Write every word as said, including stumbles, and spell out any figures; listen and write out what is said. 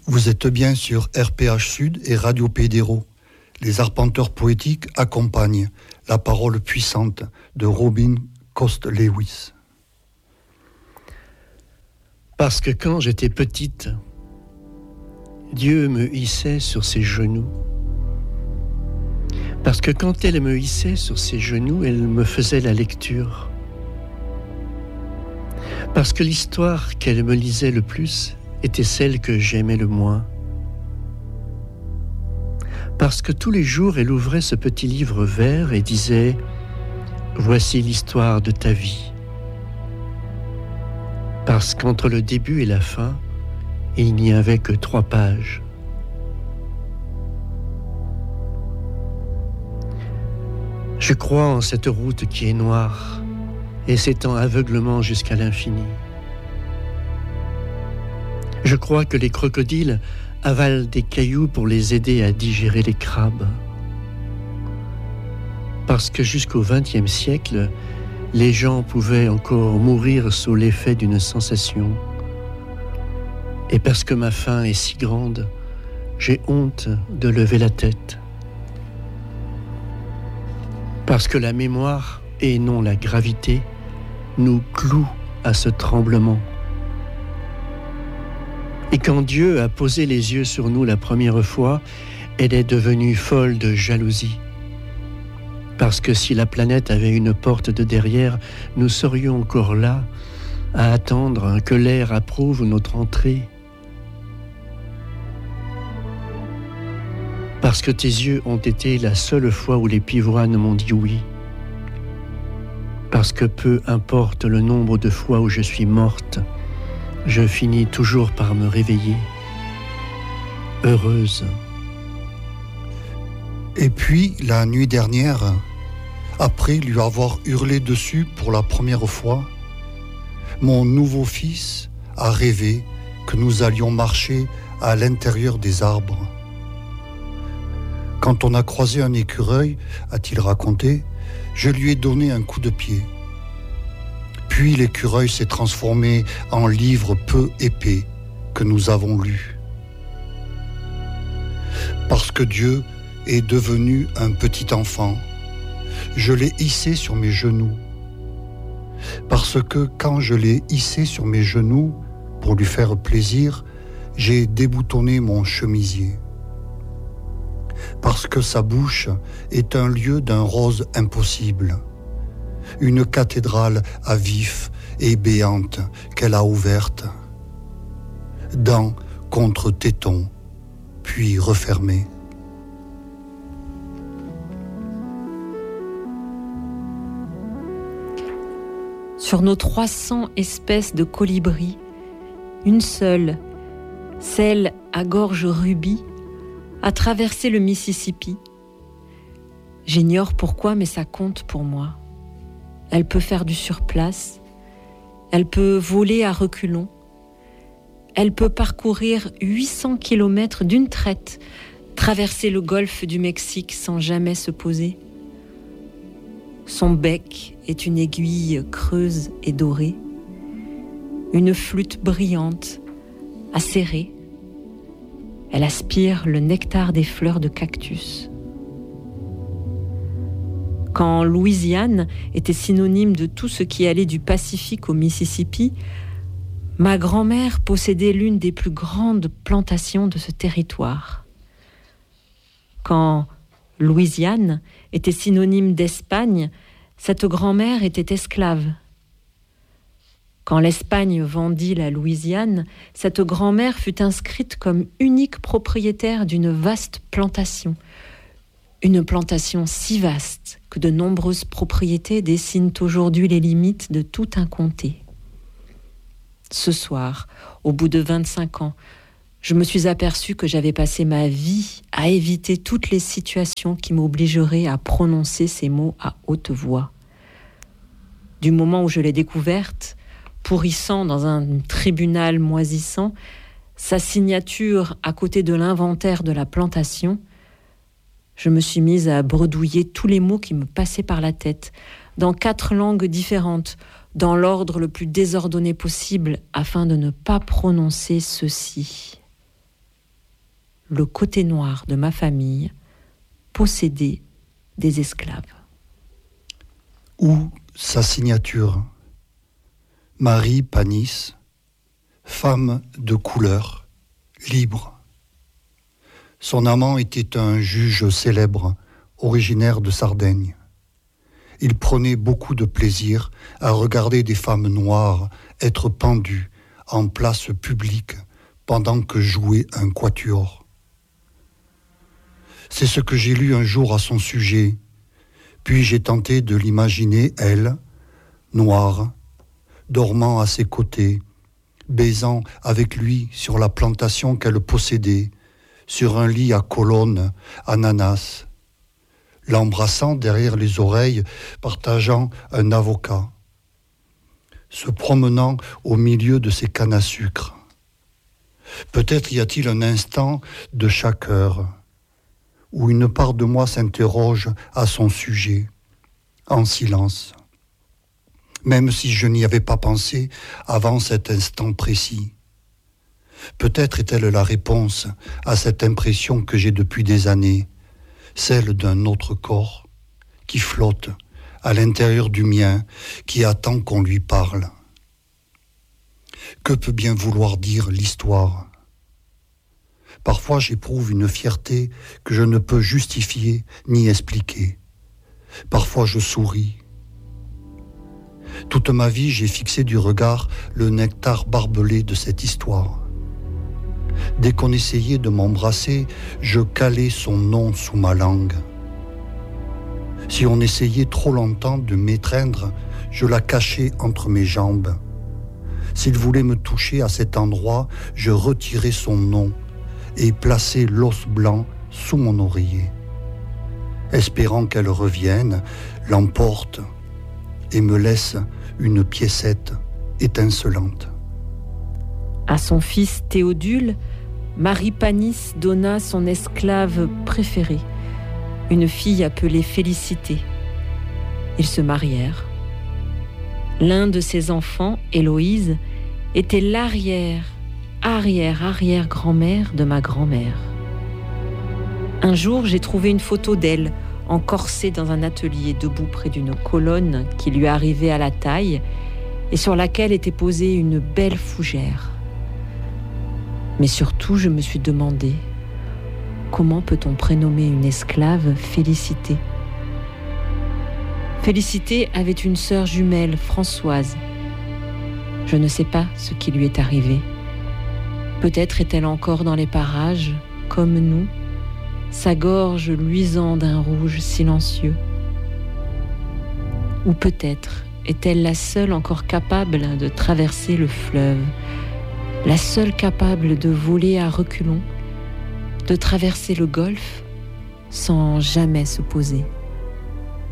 Vous êtes bien sur R P H Sud et Radio Pays d'Hérault. Les arpenteurs poétiques accompagnent la parole puissante de Robin Coste-Lewis. Parce que quand j'étais petite, Dieu me hissait sur ses genoux. Parce que quand elle me hissait sur ses genoux, elle me faisait la lecture. Parce que l'histoire qu'elle me lisait le plus était celle que j'aimais le moins. Parce que tous les jours, elle ouvrait ce petit livre vert et disait « Voici l'histoire de ta vie ». Parce qu'entre le début et la fin, il n'y avait que trois pages. Je crois en cette route qui est noire et s'étend aveuglement jusqu'à l'infini. Je crois que les crocodiles avalent des cailloux pour les aider à digérer les crabes. Parce que jusqu'au vingtième siècle, les gens pouvaient encore mourir sous l'effet d'une sensation. Et parce que ma faim est si grande, j'ai honte de lever la tête. Parce que la mémoire, et non la gravité, nous cloue à ce tremblement. Et quand Dieu a posé les yeux sur nous la première fois, elle est devenue folle de jalousie. Parce que si la planète avait une porte de derrière, nous serions encore là, à attendre que l'air approuve notre entrée. Parce que tes yeux ont été la seule fois où les pivoines m'ont dit oui. Parce que peu importe le nombre de fois où je suis morte, je finis toujours par me réveiller, heureuse. Et puis, la nuit dernière, après lui avoir hurlé dessus pour la première fois, mon nouveau fils a rêvé que nous allions marcher à l'intérieur des arbres. Quand on a croisé un écureuil, a-t-il raconté, je lui ai donné un coup de pied. Puis l'écureuil s'est transformé en livre peu épais que nous avons lu. Parce que Dieu est devenu un petit enfant, je l'ai hissé sur mes genoux. Parce que quand je l'ai hissé sur mes genoux, pour lui faire plaisir, j'ai déboutonné mon chemisier. Parce que sa bouche est un lieu d'un rose impossible, une cathédrale à vif et béante qu'elle a ouverte, dents contre tétons, puis refermée. Sur nos trois cents espèces de colibris, une seule, celle à gorge rubis, a traversé le Mississippi. J'ignore pourquoi, mais ça compte pour moi. Elle peut faire du surplace, elle peut voler à reculons, elle peut parcourir huit cents kilomètres d'une traite, traverser le golfe du Mexique sans jamais se poser. Son bec est une aiguille creuse et dorée, une flûte brillante, acérée. Elle aspire le nectar des fleurs de cactus. Quand Louisiane était synonyme de tout ce qui allait du Pacifique au Mississippi, ma grand-mère possédait l'une des plus grandes plantations de ce territoire. Quand Louisiane était synonyme d'Espagne, cette grand-mère était esclave. Quand l'Espagne vendit la Louisiane, cette grand-mère fut inscrite comme unique propriétaire d'une vaste plantation. Une plantation si vaste que de nombreuses propriétés dessinent aujourd'hui les limites de tout un comté. Ce soir, au bout de vingt-cinq ans, je me suis aperçue que j'avais passé ma vie à éviter toutes les situations qui m'obligeraient à prononcer ces mots à haute voix. Du moment où je l'ai découverte, pourrissant dans un tribunal moisissant, sa signature à côté de l'inventaire de la plantation, je me suis mise à bredouiller tous les mots qui me passaient par la tête, dans quatre langues différentes, dans l'ordre le plus désordonné possible, afin de ne pas prononcer ceci. le côté noir de ma famille, posséder des esclaves. Ou sa signature, Marie Panis, femme de couleur, libre. Son amant était un juge célèbre, originaire de Sardaigne. Il prenait beaucoup de plaisir à regarder des femmes noires être pendues en place publique pendant que jouait un quatuor. C'est ce que j'ai lu un jour à son sujet, puis j'ai tenté de l'imaginer, elle, noire, dormant à ses côtés, baisant avec lui sur la plantation qu'elle possédait, sur un lit à colonnes, ananas, l'embrassant derrière les oreilles, partageant un avocat, se promenant au milieu de ses cannes à sucre. Peut-être y a-t-il un instant de chaque heure où une part de moi s'interroge à son sujet, en silence, même si je n'y avais pas pensé avant cet instant précis. Peut-être est-elle la réponse à cette impression que j'ai depuis des années, celle d'un autre corps qui flotte à l'intérieur du mien, qui attend qu'on lui parle. Que peut bien vouloir dire l'histoire ? Parfois j'éprouve une fierté que je ne peux justifier ni expliquer. Parfois je souris. Toute ma vie, j'ai fixé du regard le nectar barbelé de cette histoire. Dès qu'on essayait de m'embrasser, je calais son nom sous ma langue. Si on essayait trop longtemps de m'étreindre, je la cachais entre mes jambes. S'il voulait me toucher à cet endroit, je retirais son nom et plaçais l'os blanc sous mon oreiller, espérant qu'elle revienne, l'emporte et me laisse une piécette étincelante. À son fils Théodule, Marie Panis donna son esclave préférée, une fille appelée Félicité. Ils se marièrent. L'un de ses enfants, Héloïse, était l'arrière, arrière, arrière-grand-mère de ma grand-mère. Un jour, j'ai trouvé une photo d'elle, encorsée dans un atelier, debout près d'une colonne qui lui arrivait à la taille et sur laquelle était posée une belle fougère. Mais surtout, je me suis demandé, comment peut-on prénommer une esclave Félicité ? Félicité avait une sœur jumelle, Françoise. Je ne sais pas ce qui lui est arrivé. Peut-être est-elle encore dans les parages, comme nous, sa gorge luisant d'un rouge silencieux. Ou peut-être est-elle la seule encore capable de traverser le fleuve, la seule capable de voler à reculons, de traverser le golfe sans jamais se poser.